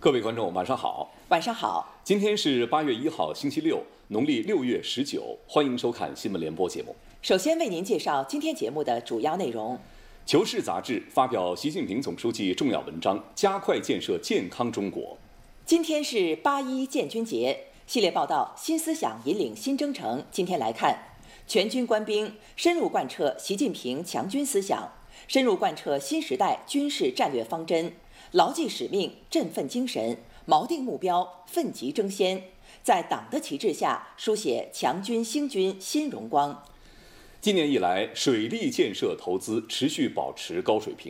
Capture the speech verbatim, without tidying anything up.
各位观众，晚上好。 晚上好。 今天是八月一号，星期六，农历六月十九。欢迎收看新闻联播节目。 首先为您介绍今天节目的主要内容。《 求是》杂志发表习近平总书记重要文章，加快建设健康中国。 今天是八一建军节，系列报道《新思想引领新征程》。今天来看，全军官兵深入贯彻习近平强军思想，深入贯彻新时代军事战略方针，牢记使命，振奋精神，锚定目标，奋楫争先，在党的旗帜下书写强军兴军新荣光。 今年以来，水利建设投资持续保持高水平。